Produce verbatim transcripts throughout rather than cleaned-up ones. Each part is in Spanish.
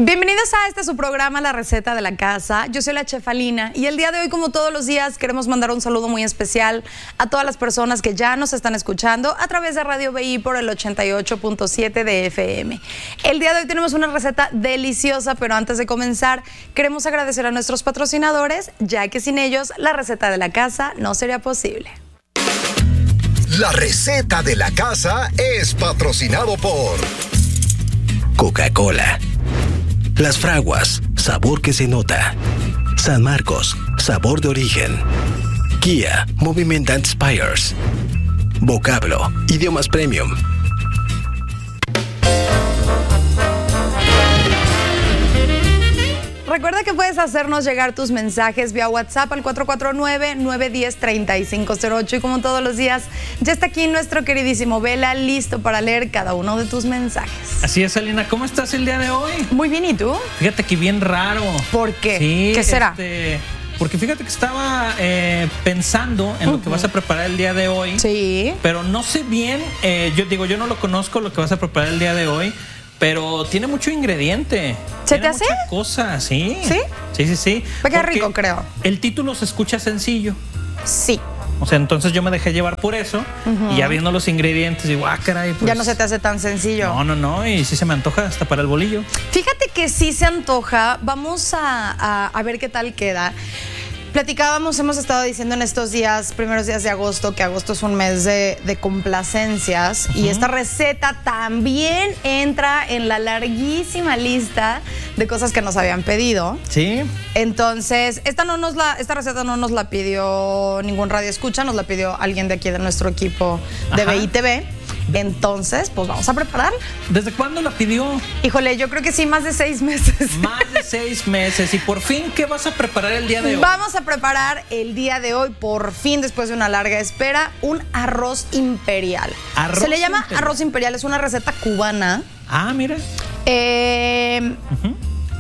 Bienvenidos a este su programa, La Receta de la Casa. Yo soy la chef Alina y el día de hoy, como todos los días, queremos mandar un saludo muy especial a todas las personas que ya nos están escuchando a través de Radio B I por el ochenta y ocho punto siete de F M. El día de hoy tenemos una receta deliciosa, pero antes de comenzar, queremos agradecer a nuestros patrocinadores, ya que sin ellos, La Receta de la Casa no sería posible. La Receta de la Casa es patrocinado por Coca-Cola, Las Fraguas, sabor que se nota. San Marcos, sabor de origen. Kia, Movement that Inspires. Vocablo, idiomas premium. Recuerda que puedes hacernos llegar tus mensajes vía WhatsApp al cuatro cuatro nueve, nueve uno cero, tres cinco cero ocho y como todos los días, ya está aquí nuestro queridísimo Vela, listo para leer cada uno de tus mensajes. Así es, Alina. ¿Cómo estás el día de hoy? Muy bien, ¿y tú? Fíjate que bien raro. ¿Por qué? Sí, ¿Qué será? Este, porque fíjate que estaba eh, pensando en uh-huh. lo que vas a preparar el día de hoy. Sí. Pero no sé bien, eh, yo digo, yo no lo conozco lo que vas a preparar el día de hoy. Pero tiene mucho ingrediente. ¿Se tiene te hace? Mucha cosa, sí. ¿Sí? Sí, sí, sí. Va a quedar rico, creo. El título se escucha sencillo. Sí. O sea, entonces yo me dejé llevar por eso. Uh-huh. Y ya viendo los ingredientes, digo, ah, caray, pues. Ya no se te hace tan sencillo. No, no, no. Y sí se me antoja hasta para el bolillo. Fíjate que sí se antoja. Vamos a, a, a ver qué tal queda. Platicábamos, hemos estado diciendo en estos días, primeros días de agosto, que agosto es un mes de, de complacencias. Uh-huh. Y esta receta también entra en la larguísima lista de cosas que nos habían pedido. Sí. Entonces, esta, no nos la, esta receta no nos la pidió ningún radio escucha, nos la pidió alguien de aquí de nuestro equipo de B I T V. Entonces, pues vamos a prepararla. ¿Desde cuándo la pidió? Híjole, yo creo que sí, más de seis meses. Más de seis meses. Y por fin, ¿qué vas a preparar el día de hoy? Vamos a preparar el día de hoy, por fin, después de una larga espera, un arroz imperial. ¿Arroz Se le llama imperial? arroz imperial, es una receta cubana. Ah, mira. Eh, uh-huh.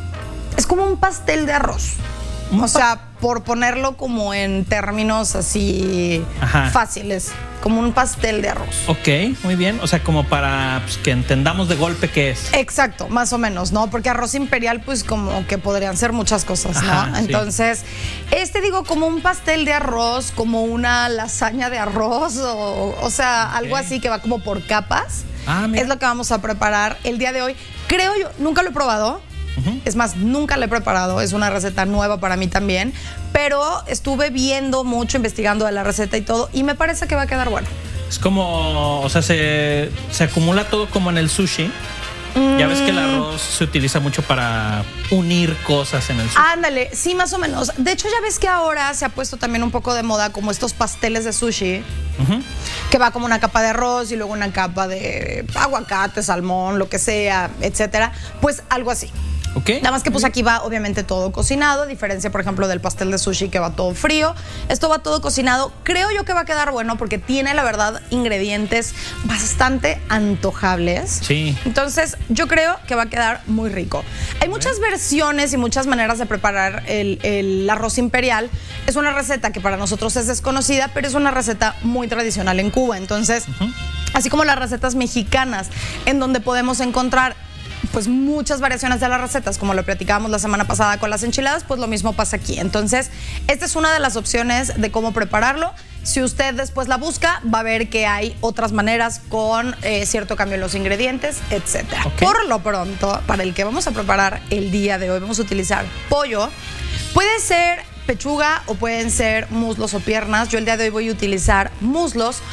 Es como un pastel de arroz. O sea, por ponerlo como en términos así Ajá. fáciles, como un pastel de arroz. Ok, muy bien. O sea, como para pues, que entendamos de golpe qué es. Exacto, más o menos, ¿no? Porque arroz imperial, pues como que podrían ser muchas cosas, Ajá, ¿no? sí. Entonces, este digo como un pastel de arroz, como una lasaña de arroz, o, o sea, okay. algo así que va como por capas. Ah, mira. Es lo que vamos a preparar el día de hoy. Creo yo, nunca lo he probado. Uh-huh. Es más, nunca la he preparado, es una receta nueva para mí también, pero estuve viendo mucho, investigando de la receta y todo, y me parece que va a quedar bueno. Es como, o sea, se, se acumula todo como en el sushi. Mm. Ya ves que el arroz se utiliza mucho para unir cosas en el sushi. Ándale, sí, más o menos. De hecho, ya ves que ahora se ha puesto también un poco de moda como estos pasteles de sushi, uh-huh. que va como una capa de arroz y luego una capa de aguacate, salmón, lo que sea, etcétera. Pues algo así. Okay. Nada más que pues aquí va obviamente todo cocinado, a diferencia por ejemplo del pastel de sushi que va todo frío. Esto va todo cocinado. Creo yo que va a quedar bueno porque tiene la verdad ingredientes bastante antojables. Sí. Entonces yo creo que va a quedar muy rico. Hay muchas versiones y muchas maneras de preparar el, el arroz imperial. Es una receta que para nosotros es desconocida, pero es una receta muy tradicional en Cuba. Entonces, uh-huh. así como las recetas mexicanas, en donde podemos encontrar pues muchas variaciones de las recetas, como lo platicábamos la semana pasada con las enchiladas, pues lo mismo pasa aquí. Entonces, esta es una de las opciones de cómo prepararlo. Si usted después la busca, va a ver que hay otras maneras con eh, cierto cambio en los ingredientes, etcétera. Okay. Por lo pronto, para el que vamos a preparar el día de hoy, vamos a utilizar pollo. Puede ser pechuga o pueden ser muslos o piernas. Yo el día de hoy voy a utilizar muslos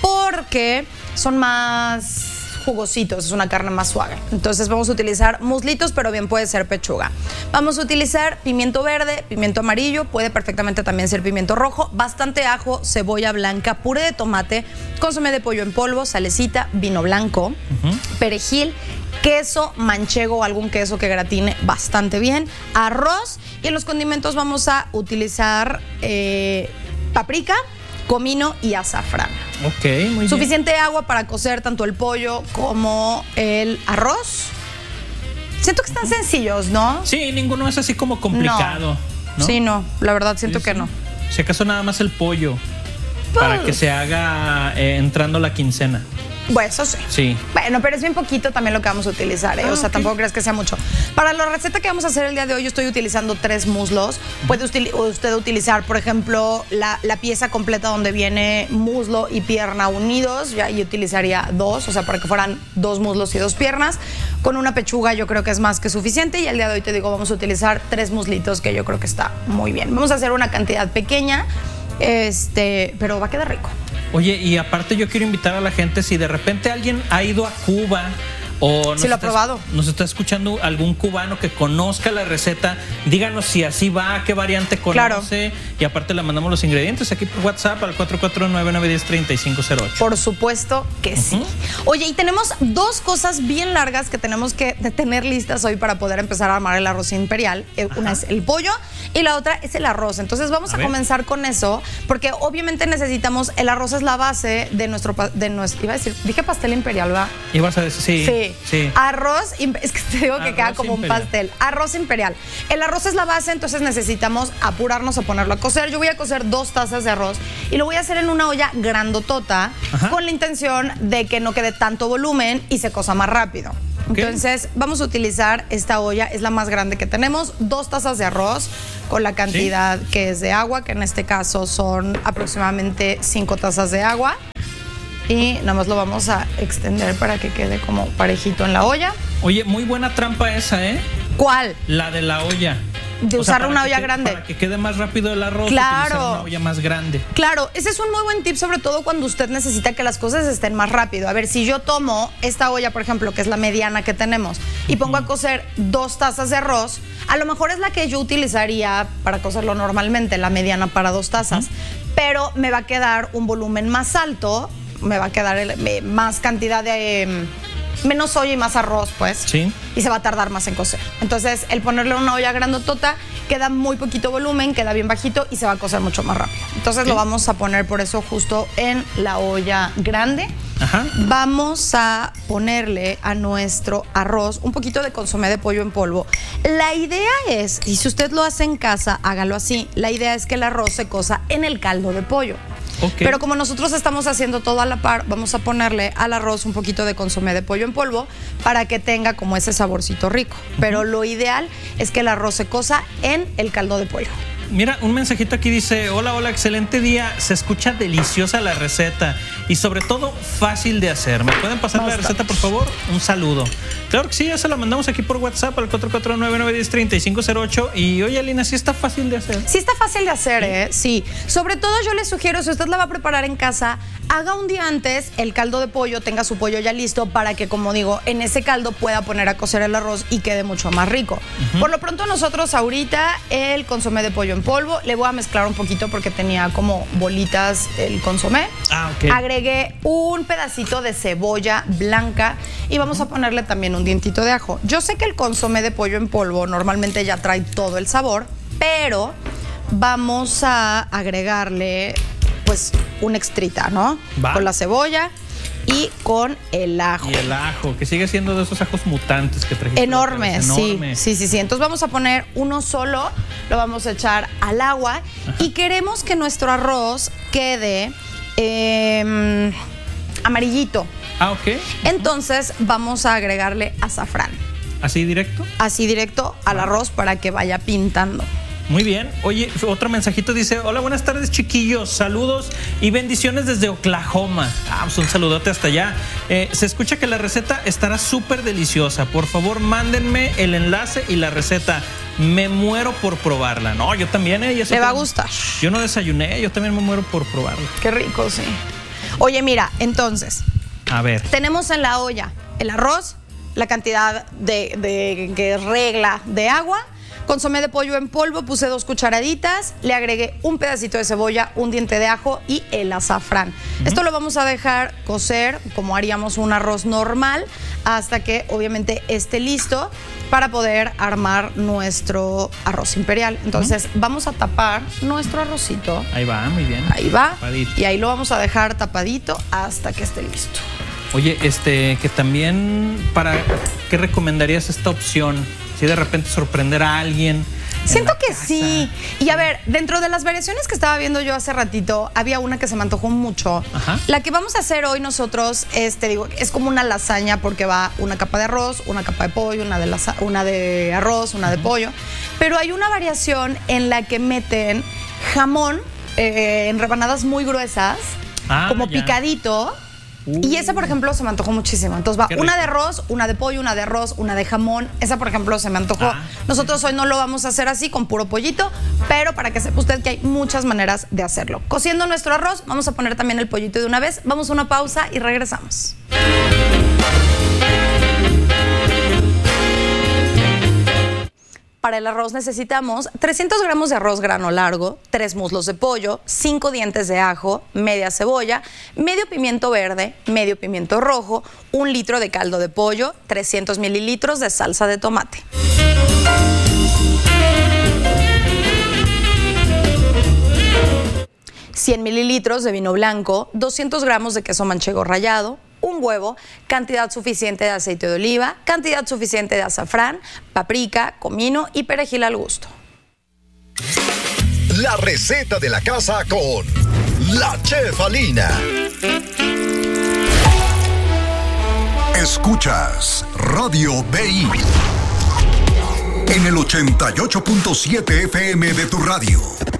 porque son más jugositos, es una carne más suave. Entonces vamos a utilizar muslitos, pero bien puede ser pechuga. Vamos a utilizar pimiento verde, pimiento amarillo, puede perfectamente también ser pimiento rojo, bastante ajo, cebolla blanca, puré de tomate, consomé de pollo en polvo, salecita, vino blanco, uh-huh. perejil, queso manchego o algún queso que gratine bastante bien, arroz, y en los condimentos vamos a utilizar eh, paprika, comino y azafrán. Ok, muy bien. Suficiente agua para cocer tanto el pollo como el arroz. Siento que están sencillos, ¿no? Sí, ninguno es así como complicado. No. ¿No? Sí, no, la verdad siento sí, que sí. no. Si acaso nada más el pollo, pues, para que se haga eh, entrando la quincena. Bueno, eso sí. Sí. Bueno, pero es bien poquito también lo que vamos a utilizar, ¿eh? Ah, o sea, ok. tampoco crees que sea mucho. Para la receta que vamos a hacer el día de hoy, yo estoy utilizando tres muslos. Puede usted, usted utilizar, por ejemplo, la, la pieza completa donde viene muslo y pierna unidos. Ya yo utilizaría dos, o sea, para que fueran dos muslos y dos piernas. Con una pechuga yo creo que es más que suficiente. Y el día de hoy te digo, vamos a utilizar tres muslitos, que yo creo que está muy bien. Vamos a hacer una cantidad pequeña, este, pero va a quedar rico. Oye, y aparte yo quiero invitar a la gente, si de repente alguien ha ido a Cuba o nos, Sí, lo ha está, probado. nos está escuchando algún cubano que conozca la receta, díganos si así va, qué variante conoce. Claro. Y aparte le mandamos los ingredientes aquí por WhatsApp al cuatro cuatro nueve, nueve uno cero, tres cinco cero ocho. Por supuesto que sí. Oye, y tenemos dos cosas bien largas que tenemos que tener listas hoy para poder empezar a armar el arroz imperial. Eh, Una es el pollo y la otra es el arroz. Entonces vamos A a, ver. comenzar con eso, porque obviamente necesitamos, el arroz es la base de nuestro, pa- de nuestro, iba a decir, dije pastel imperial, ¿va? Y vas a decir, sí, Sí. sí. Arroz, imp- es que te digo que Arroz queda como imperial. un pastel. Arroz imperial. El arroz es la base, entonces necesitamos apurarnos a ponerlo a cocer. Yo voy a cocer dos tazas de arroz y lo voy a hacer en una olla grandotota, Ajá. con la intención de que no quede tanto volumen y se cosa más rápido. Ok. Entonces vamos a utilizar esta olla, es la más grande que tenemos, dos tazas de arroz con la cantidad que es de agua, que en este caso son aproximadamente cinco tazas de agua. Y nada más lo vamos a extender para que quede como parejito en la olla. Oye, muy buena trampa esa, ¿eh? ¿Cuál? La de la olla. De O sea, usar para una que olla quede- grande. Para que quede más rápido el arroz, Claro. utilizar una olla más grande. Claro, ese es un muy buen tip, sobre todo cuando usted necesita que las cosas estén más rápido. A ver, si yo tomo esta olla, por ejemplo, que es la mediana que tenemos, y pongo a cocer dos tazas de arroz, a lo mejor es la que yo utilizaría para cocerlo normalmente, la mediana para dos tazas, pero me va a quedar un volumen más alto, me va a quedar el- me- más cantidad de... em, menos olla y más arroz, pues. Sí. Y se va a tardar más en cocer. Entonces, el ponerle una olla grandotota, queda muy poquito volumen, queda bien bajito y se va a cocer mucho más rápido. Entonces, Ok. lo vamos a poner por eso justo en la olla grande. Ajá. Vamos a ponerle a nuestro arroz un poquito de consomé de pollo en polvo. La idea es, y si usted lo hace en casa, hágalo así. La idea es que el arroz se cosa en el caldo de pollo. Ok. Pero como nosotros estamos haciendo todo a la par, vamos a ponerle al arroz un poquito de consomé de pollo en polvo para que tenga como ese saborcito rico. Pero lo ideal es que el arroz se cosa en el caldo de pollo. Mira, un mensajito aquí dice, hola, hola, excelente día, se escucha deliciosa la receta y sobre todo fácil de hacer. ¿Me pueden pasar la Bastante. receta, por favor? Un saludo. Claro que sí, ya se la mandamos aquí por WhatsApp al cuatro cuatro nueve, nueve uno cero, tres cinco cero ocho. Y oye, Alina, sí está fácil de hacer. Sí está fácil de hacer, ¿eh? Sí. Sobre todo yo le sugiero, si usted la va a preparar en casa, haga un día antes el caldo de pollo, tenga su pollo ya listo para que, como digo, en ese caldo pueda poner a cocer el arroz y quede mucho más rico. Por lo pronto nosotros ahorita el consomé de pollo en polvo, le voy a mezclar un poquito porque tenía como bolitas el consomé. Ah, ok. Agregué un pedacito de cebolla blanca y vamos a ponerle también un dientito de ajo. Yo sé que el consomé de pollo en polvo normalmente ya trae todo el sabor, pero vamos a agregarle pues una extrita, ¿no? Va. Con la cebolla y con el ajo. Y el ajo, que sigue siendo de esos ajos mutantes que trajiste. Enorme, la otra vez. Enorme. sí, sí, sí, sí. Entonces vamos a poner uno solo, lo vamos a echar al agua y queremos que nuestro arroz quede eh, amarillito. Ah, ok. Entonces vamos a agregarle azafrán, ¿Así directo? así directo al arroz para que vaya pintando. Muy bien. Oye, otro mensajito dice, hola, buenas tardes, chiquillos, saludos y bendiciones desde Oklahoma. Ah, pues un saludote hasta allá. Eh, se escucha que la receta estará súper deliciosa. Por favor, mándenme el enlace y la receta. Me muero por probarla. No, yo también, ¿eh? Ya sé Le va a que- gustar. Yo no desayuné, yo también me muero por probarla. Qué rico, sí. Oye, mira, entonces, A ver. tenemos en la olla el arroz, la cantidad de, de, de regla de agua, consomé de pollo en polvo, puse dos cucharaditas, le agregué un pedacito de cebolla, un diente de ajo y el azafrán. Uh-huh. Esto lo vamos a dejar cocer como haríamos un arroz normal hasta que obviamente esté listo para poder armar nuestro arroz imperial. Entonces uh-huh. vamos a tapar nuestro arrocito. Ahí va, muy bien. Ahí va. Tapadito. Y ahí lo vamos a dejar tapadito hasta que esté listo. Oye, este, que también, ¿para qué recomendarías esta opción? Si de repente sorprender a alguien Siento que casa. Sí. Y a ver, dentro de las variaciones que estaba viendo yo hace ratito, había una que se me antojó mucho. Ajá. La que vamos a hacer hoy nosotros es, te digo, es como una lasaña porque va una capa de arroz, una capa de pollo, una de, laza, una de arroz, una uh-huh. de pollo. Pero hay una variación en la que meten jamón eh, en rebanadas muy gruesas, ah, como ya. picadito. Uh. Y esa, por ejemplo, se me antojó muchísimo. Entonces va una de arroz, una de pollo, una de arroz, una de jamón. Esa, por ejemplo, se me antojó. Ah. Nosotros hoy no lo vamos a hacer así, con puro pollito, pero para que sepa usted que hay muchas maneras de hacerlo. Cociendo nuestro arroz, vamos a poner también el pollito de una vez. Vamos a una pausa y regresamos. Para el arroz necesitamos trescientos gramos de arroz grano largo, tres muslos de pollo, cinco dientes de ajo, media cebolla, medio pimiento verde, medio pimiento rojo, un litro de caldo de pollo, trescientos mililitros de salsa de tomate. cien mililitros de vino blanco, doscientos gramos de queso manchego rallado, un huevo, cantidad suficiente de aceite de oliva, cantidad suficiente de azafrán, paprika, comino y perejil al gusto. La receta de la casa con la Chef Alina. Escuchas Radio B I en el ochenta y ocho punto siete F M de tu radio.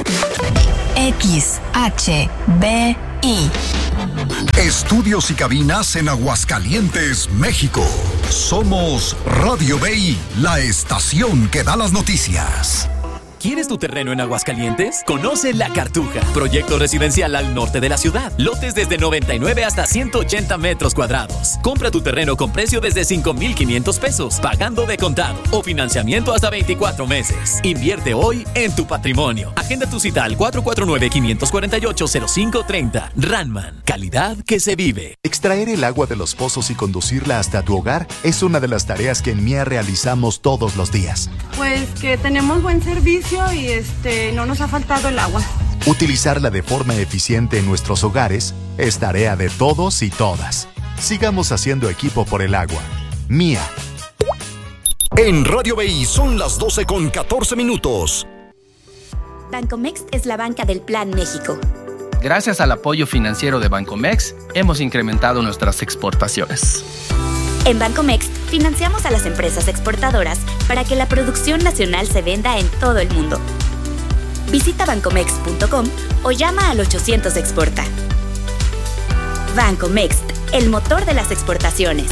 X H B I. Estudios y cabinas en Aguascalientes, México. Somos Radio B I, la estación que da las noticias. ¿Quieres tu terreno en Aguascalientes? Conoce La Cartuja, proyecto residencial al norte de la ciudad. Lotes desde noventa y nueve hasta ciento ochenta metros cuadrados. Compra tu terreno con precio desde cinco mil quinientos pesos, pagando de contado o financiamiento hasta veinticuatro meses. Invierte hoy en tu patrimonio. Agenda tu cita al cuatro cuatro nueve, cinco cuatro ocho, cero cinco tres cero. Ranman, calidad que se vive. Extraer el agua de los pozos y conducirla hasta tu hogar es una de las tareas que en M I A realizamos todos los días. Pues que tenemos buen servicio y este no nos ha faltado el agua. Utilizarla de forma eficiente en nuestros hogares es tarea de todos y todas. Sigamos haciendo equipo por el agua. M I A. En Radio B I son las doce con catorce minutos. Bancomext es la banca del Plan México. Gracias al apoyo financiero de Bancomext, hemos incrementado nuestras exportaciones. En Bancomext financiamos a las empresas exportadoras para que la producción nacional se venda en todo el mundo. Visita bancomext punto com o llama al ochocientos exporta. Bancomext, el motor de las exportaciones.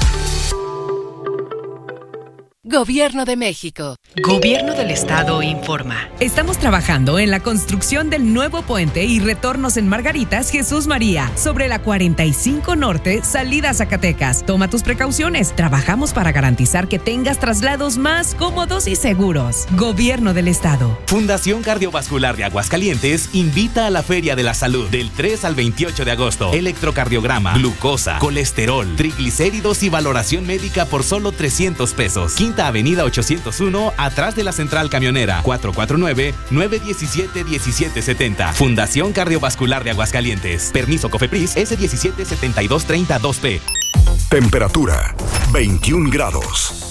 Gobierno de México. Gobierno del Estado informa. Estamos trabajando en la construcción del nuevo puente y retornos en Margaritas Jesús María, sobre la cuarenta y cinco Norte, salida a Zacatecas. Toma tus precauciones. Trabajamos para garantizar que tengas traslados más cómodos y seguros. Gobierno del Estado. Fundación Cardiovascular de Aguascalientes invita a la Feria de la Salud del tres al veintiocho de agosto. Electrocardiograma, glucosa, colesterol, triglicéridos y valoración médica por solo trescientos pesos. Quinta Avenida ochocientos uno, atrás de la Central Camionera, cuatro cuatro nueve, nueve uno siete, uno siete siete cero. Fundación Cardiovascular de Aguascalientes. Permiso COFEPRIS S diecisiete setenta y dos treinta dos P. Temperatura veintiún grados.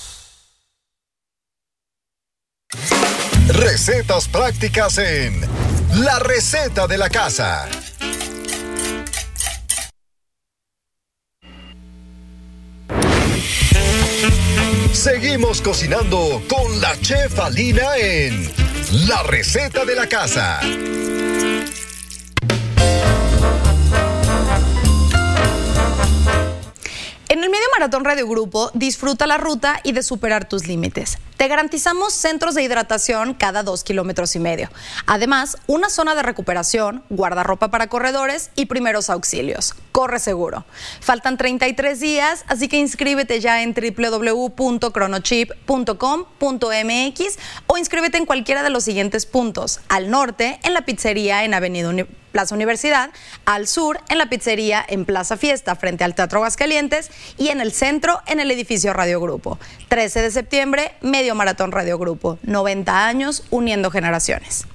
Recetas prácticas en La Receta de la Casa. Seguimos cocinando con la Chef Alina en La Receta de la Casa. En el Medio Maratón Radio Grupo, disfruta la ruta y de superar tus límites. Te garantizamos centros de hidratación cada dos kilómetros y medio. Además, una zona de recuperación, guardarropa para corredores y primeros auxilios. Corre seguro. Faltan treinta y tres días, así que inscríbete ya en doble u doble u doble u punto cronochip punto com punto m x o inscríbete en cualquiera de los siguientes puntos. Al norte, en la pizzería en Avenida Uni- Plaza Universidad, al sur, en la pizzería en Plaza Fiesta, frente al Teatro Aguascalientes, y en el centro, en el edificio Radio Grupo. trece de septiembre, Medio Maratón Radio Grupo. noventa años uniendo generaciones.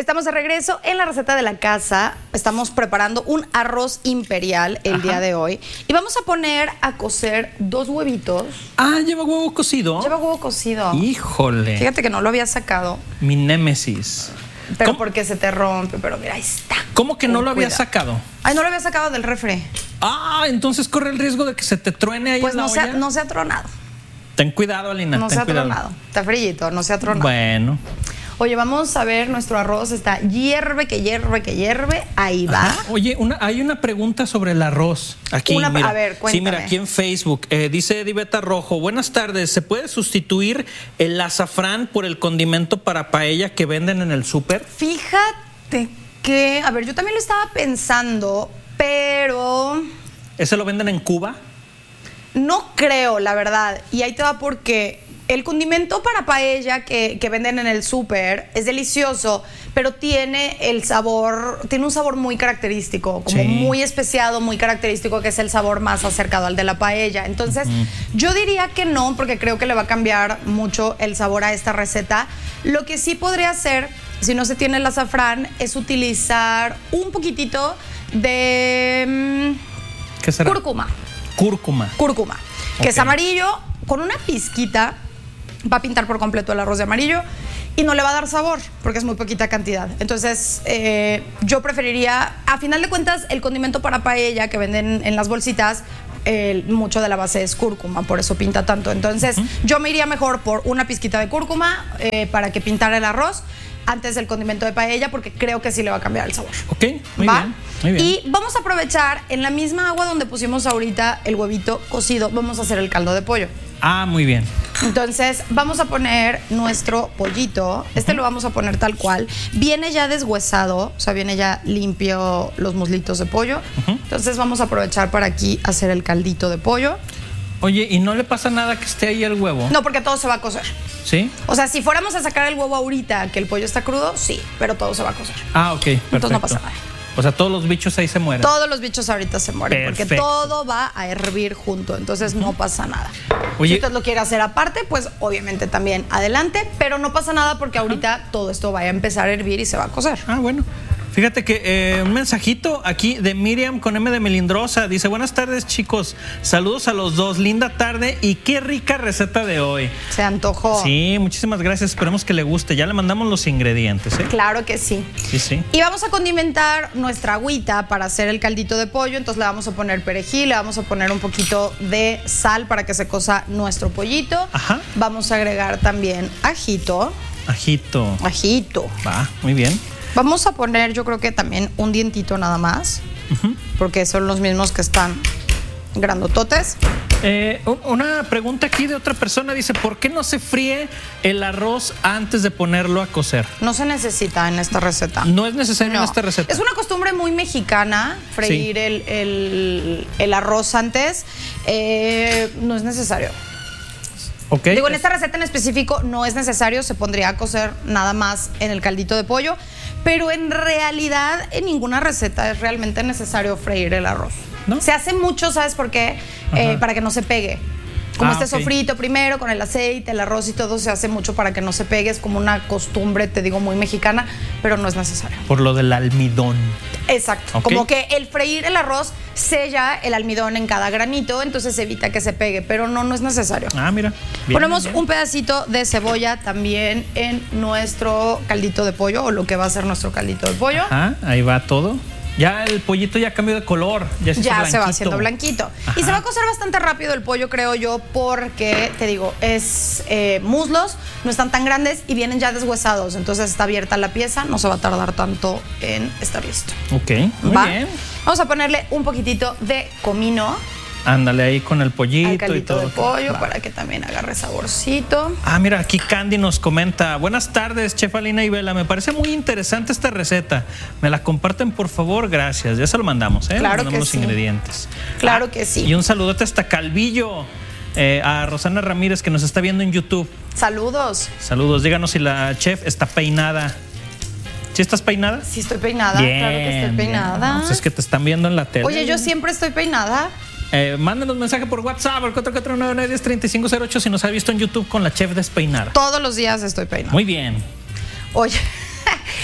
Estamos de regreso en la receta de la casa. Estamos preparando un arroz imperial el Ajá. día de hoy. Y vamos a poner a cocer dos huevitos. Ah, ¿lleva huevo cocido? Lleva huevo cocido. Híjole. Fíjate que no lo había sacado. Mi némesis. Pero ¿Cómo? Porque se te rompe, pero mira, ahí está. ¿Cómo que no Con lo había cuidado. sacado? Ay, no lo había sacado del refri. Ah, entonces corre el riesgo de que se te truene ahí pues en la no olla. Se ha, no se ha tronado. Ten cuidado, Alina. No ten se ha cuidado. tronado. Está frillito, no se ha tronado. Bueno. Oye, vamos a ver, nuestro arroz está hierve, que hierve, que hierve. Ahí va. Ajá. Oye, una, hay una pregunta sobre el arroz. Aquí, Una, mira. a ver, cuéntame. Sí, mira, aquí en Facebook. Eh, dice Ediveta Rojo, buenas tardes. ¿Se puede sustituir el azafrán por el condimento para paella que venden en el súper? Fíjate que, a ver, yo también lo estaba pensando, pero... ¿Ese lo venden en Cuba? No creo, la verdad. Y ahí te va porque... El condimento para paella que, que venden en el súper es delicioso, pero tiene el sabor, tiene un sabor muy característico, como Sí. muy especiado, muy característico, que es el sabor más acercado al de la paella. Entonces, Ujú. yo diría que no, porque creo que le va a cambiar mucho el sabor a esta receta. Lo que sí podría hacer, si no se tiene el azafrán, es utilizar un poquitito de mm, ¿Qué será? cúrcuma. Cúrcuma. Cúrcuma, que Ok. es amarillo, con una pizquita. Va a pintar por completo el arroz de amarillo y no le va a dar sabor porque es muy poquita cantidad. Entonces, eh, yo preferiría, a final de cuentas, el condimento para paella que venden en las bolsitas, eh, mucho de la base es cúrcuma, por eso pinta tanto. Entonces, uh-huh. yo me iría mejor por una pizquita de cúrcuma eh, para que pintara el arroz antes del condimento de paella, porque creo que sí le va a cambiar el sabor. Ok, muy ¿Va? bien. Muy bien. Y vamos a aprovechar, en la misma agua donde pusimos ahorita el huevito cocido, vamos a hacer el caldo de pollo. Ah, muy bien. Entonces vamos a poner nuestro pollito. Este uh-huh. lo vamos a poner tal cual. Viene ya deshuesado, o sea, viene ya limpio los muslitos de pollo. Uh-huh. Entonces vamos a aprovechar para aquí hacer el caldito de pollo. Oye, ¿y no le pasa nada que esté ahí el huevo? No, porque todo se va a cocer. ¿Sí? O sea, si fuéramos a sacar el huevo ahorita, que el pollo está crudo, sí, pero todo se va a cocer. Ah, ok, perfecto. Entonces no pasa nada. O sea, todos los bichos ahí se mueren. Todos los bichos ahorita se mueren, Perfecto. porque todo va a hervir junto, entonces no pasa nada. Oye, si usted lo quiere hacer aparte, pues obviamente también adelante, pero no pasa nada porque ahorita Ajá. todo esto va a empezar a hervir y se va a cocer. Ah, bueno. Fíjate que eh, un mensajito aquí de Miriam con M de Melindrosa. Dice, buenas tardes, chicos. Saludos a los dos. Linda tarde y qué rica receta de hoy. Se antojó. Sí, muchísimas gracias. Esperemos que le guste. Ya le mandamos los ingredientes, ¿eh? Claro que sí. Sí, sí. Y vamos a condimentar nuestra agüita para hacer el caldito de pollo. Entonces le vamos a poner perejil, le vamos a poner un poquito de sal para que se cosa nuestro pollito. Ajá. Vamos a agregar también ajito. Ajito. Ajito. Va, muy bien. Vamos a poner, yo creo que también un dientito nada más, uh-huh. porque son los mismos que están grandototes. Eh, una pregunta aquí de otra persona dice, ¿por qué no se fríe el arroz antes de ponerlo a cocer? No se necesita en esta receta. No es necesario no. en esta receta. Es una costumbre muy mexicana freír sí. el, el, el arroz antes. Eh, no es necesario. Okay. Digo, en esta receta en específico no es necesario, se pondría a cocer nada más en el caldito de pollo, pero en realidad en ninguna receta es realmente necesario freír el arroz. ¿No? Se hace mucho, ¿sabes por qué? Eh, para que no se pegue. Como ah, este okay. sofrito primero, con el aceite, el arroz y todo, se hace mucho para que no se pegue. Es como una costumbre, te digo, muy mexicana, pero no es necesario. Por lo del almidón. Exacto. Okay. Como que el freír el arroz sella el almidón en cada granito, entonces evita que se pegue, pero no, no es necesario. Ah, mira. Bien, Ponemos bien. un pedacito de cebolla también en nuestro caldito de pollo, o lo que va a ser nuestro caldito de pollo. Ah, ahí va todo. Ya el pollito ya cambió de color. Ya se, ya se va haciendo blanquito. Ajá. Y se va a cocer bastante rápido el pollo, creo yo, porque, te digo, es eh, muslos, no están tan grandes y vienen ya deshuesados. Entonces está abierta la pieza, no se va a tardar tanto en estar listo. Ok, muy ¿Va? bien. Vamos a ponerle un poquitito de comino. Ándale ahí con el pollito al caldito y todo. de pollo Va. para que también agarre saborcito. Ah, mira, aquí Candy nos comenta. Buenas tardes, Chef Alina y Vela. Me parece muy interesante esta receta. ¿Me la comparten, por favor? Gracias. Ya se lo mandamos, ¿eh? Claro mandamos que los sí. ingredientes. Claro ah, que sí. Y un saludote hasta Calvillo, eh, a Rosana Ramírez, que nos está viendo en YouTube. Saludos. Saludos. Díganos si la chef está peinada. ¿Sí estás peinada? Sí, estoy peinada. Bien, claro que estoy peinada. No, pues es que te están viendo en la tele. Oye, yo siempre estoy peinada. Eh, mándenos mensaje por WhatsApp al cuatro cuatro nueve nueve, uno cero tres cinco cero ocho si nos ha visto en YouTube con la chef despeinada. Todos los días estoy peinada. Muy bien. Oye,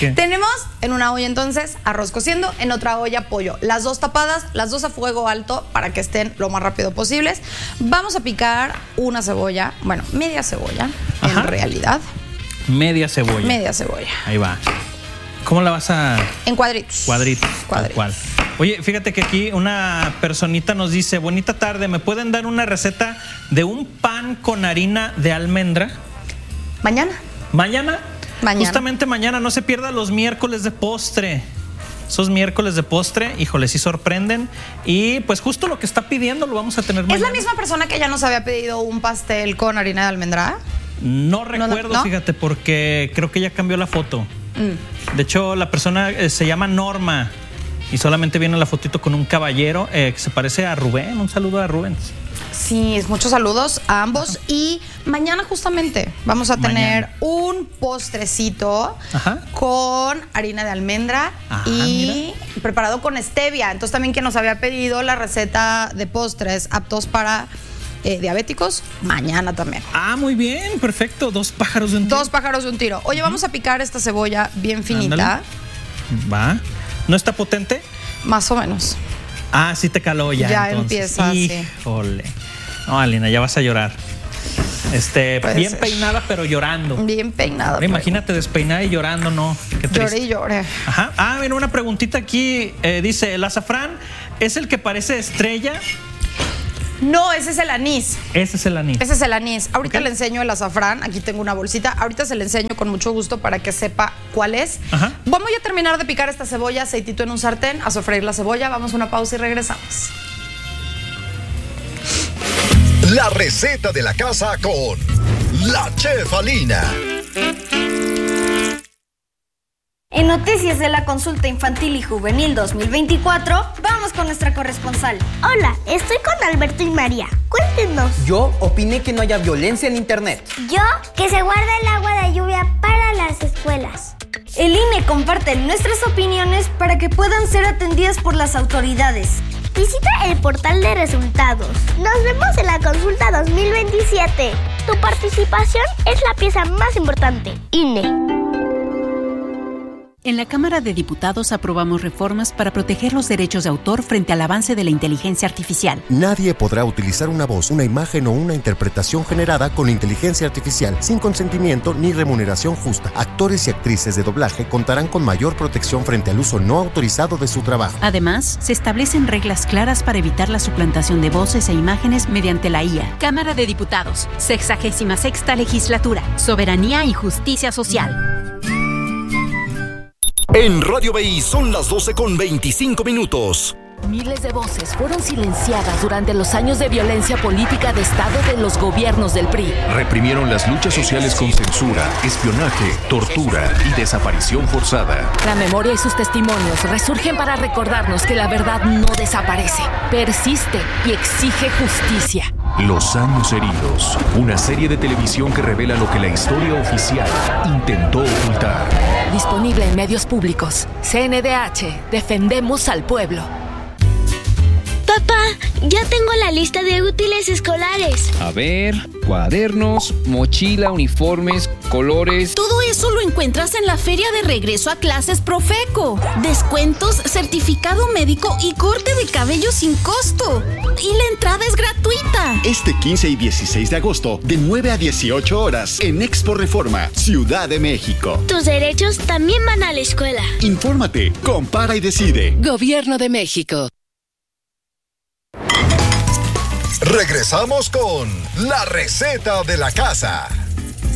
¿Qué? Tenemos en una olla entonces arroz cociendo, en otra olla pollo. Las dos tapadas, las dos a fuego alto para que estén lo más rápido posibles. Vamos a picar una cebolla, bueno, media cebolla, Ajá. en realidad. Media cebolla. Media cebolla. Ahí va. ¿Cómo la vas a...? En cuadritos. Cuadritos. Cuadritos. Cual. Oye, fíjate que aquí una personita nos dice, bonita tarde, ¿me pueden dar una receta de un pan con harina de almendra? Mañana. ¿Mañana? Mañana. Justamente mañana, no se pierda los miércoles de postre. Esos miércoles de postre, híjole, sí sorprenden. Y pues justo lo que está pidiendo lo vamos a tener mañana. ¿Es la misma persona que ya nos había pedido un pastel con harina de almendra? No recuerdo, no, no. fíjate, porque creo que ya cambió la foto. Mm. De hecho, la persona eh, se llama Norma y solamente viene la fotito con un caballero eh, que se parece a Rubén. Un saludo a Rubén. Sí, muchos saludos a ambos. Ajá. Y mañana justamente vamos a tener mañana. un postrecito Ajá. con harina de almendra Ajá, y mira. preparado con stevia. Entonces también quien nos había pedido la receta de postres aptos para eh, diabéticos, mañana también. Ah, muy bien, perfecto. Dos pájaros de un tiro. Dos pájaros de un tiro. Oye, uh-huh. vamos a picar esta cebolla bien finita. Ándale. Va. ¿No está potente? Más o menos. Ah, sí te caló ya. Ya entonces. empieza, Híjole. Sí. No, Alina, ya vas a llorar. Este, Puede bien ser. peinada, pero llorando. Bien peinada. Pero imagínate despeinada y llorando, no. Qué triste. Lloré y lloré. Ajá. Ah, mira, una preguntita aquí. Eh, dice, ¿el azafrán es el que parece estrella? No, ese es el anís. Ese es el anís. Ese es el anís. Ahorita okay. le enseño el azafrán. Aquí tengo una bolsita. Ahorita se le enseño con mucho gusto para que sepa cuál es. Ajá. Vamos a terminar de picar esta cebolla, aceitito en un sartén, a sofreír la cebolla. Vamos a una pausa y regresamos. La receta de la casa con la Chef Alina. En Noticias de la Consulta Infantil y Juvenil dos mil veinticuatro, vamos con nuestra corresponsal. Hola, estoy con Alberto y María. Cuéntenos. Yo opiné que no haya violencia en internet. Yo, que se guarda el agua de lluvia para las escuelas. El I N E comparte nuestras opiniones para que puedan ser atendidas por las autoridades. Visita el portal de resultados. Nos vemos en la consulta dos mil veintisiete. Tu participación es la pieza más importante. I N E. En la Cámara de Diputados aprobamos reformas para proteger los derechos de autor frente al avance de la inteligencia artificial. Nadie podrá utilizar una voz, una imagen o una interpretación generada con inteligencia artificial sin consentimiento ni remuneración justa. Actores y actrices de doblaje contarán con mayor protección frente al uso no autorizado de su trabajo. Además, se establecen reglas claras para evitar la suplantación de voces e imágenes mediante la I A. Cámara de Diputados, sexagésima sexta legislatura, Soberanía y Justicia Social. En Radio B I son las doce con veinticinco minutos. Miles de voces fueron silenciadas durante los años de violencia política de Estado de los gobiernos del P R I. Reprimieron las luchas sociales con censura, espionaje, tortura y desaparición forzada. La memoria y sus testimonios resurgen para recordarnos que la verdad no desaparece, persiste y exige justicia. Los años heridos, una serie de televisión que revela lo que la historia oficial intentó ocultar. Disponible en medios públicos. C N D H, defendemos al pueblo. Papá, ya tengo la lista de útiles escolares. A ver, cuadernos, mochila, uniformes, colores. Todo eso lo encuentras en la feria de regreso a clases Profeco. Descuentos, certificado médico y corte de cabello sin costo. Y la entrada es gratuita. Este quince y dieciséis de agosto, de nueve a dieciocho horas, en Expo Reforma, Ciudad de México. Tus derechos también van a la escuela. Infórmate, compara y decide. Gobierno de México. Regresamos con la receta de la casa.